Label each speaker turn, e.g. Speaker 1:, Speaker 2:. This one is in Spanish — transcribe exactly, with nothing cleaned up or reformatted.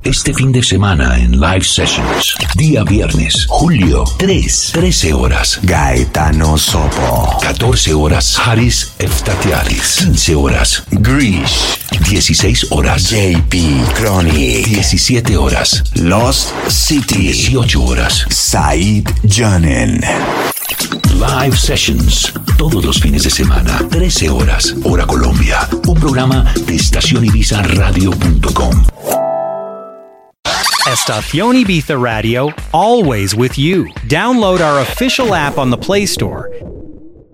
Speaker 1: Este fin de semana en Live Sessions. Día viernes, julio, tres, trece horas. Gaetano Sopo. catorce horas, Haris Eftatiaris. quince horas, Grish. dieciséis horas, J P Chronic. diecisiete horas, Lost City. dieciocho horas, Said Janen. Live Sessions, todos los fines de semana, trece horas, hora Colombia. Un programa de estación ibiza radio punto com.
Speaker 2: Estación Ibiza Radio, always with you. Download our official app on the Play Store